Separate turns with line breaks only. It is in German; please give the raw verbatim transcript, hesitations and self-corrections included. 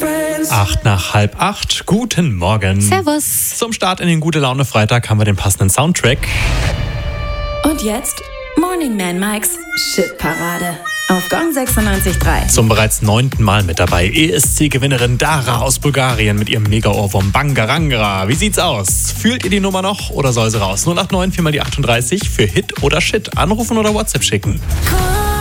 Acht nach halb acht. Guten Morgen.
Servus.
Zum Start in den Gute-Laune-Freitag haben wir den passenden Soundtrack.
Und jetzt Morning Man Mikes Shit-Parade auf Gong sechsundneunzig Komma drei.
Zum bereits neunten Mal mit dabei E S C-Gewinnerin Dara aus Bulgarien mit ihrem Mega-Ohrwurm Bangaranga. Wie sieht's aus? Fühlt ihr die Nummer noch oder soll sie raus? null acht neun vier mal die achtunddreißig für Hit oder Shit. Anrufen oder WhatsApp schicken.
Cool.